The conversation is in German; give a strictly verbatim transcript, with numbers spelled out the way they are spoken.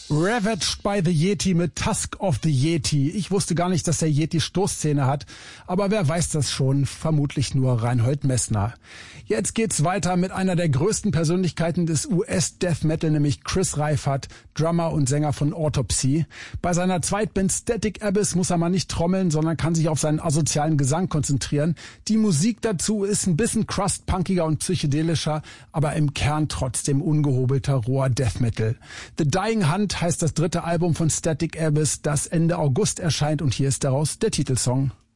Ravaged by the Yeti mit Tusk of the Yeti. Ich wusste gar nicht, dass der Yeti Stoßzähne hat, aber wer weiß das schon? Vermutlich nur Reinhold Messner. Jetzt geht's weiter mit einer der größten Persönlichkeiten des U S-Death Metal, nämlich Chris Reifert, Drummer und Sänger von Autopsy. Bei seiner Zweitband Static Abyss muss er mal nicht trommeln, sondern kann sich auf seinen asozialen Gesang konzentrieren. Die Musik dazu ist ein bisschen crust-punkiger und psychedelischer, aber im Kern trotzdem ungehobelter, roher Death Metal. The Dying Hunt heißt das dritte Album von Static Abyss, das Ende August erscheint, und hier ist daraus der Titelsong.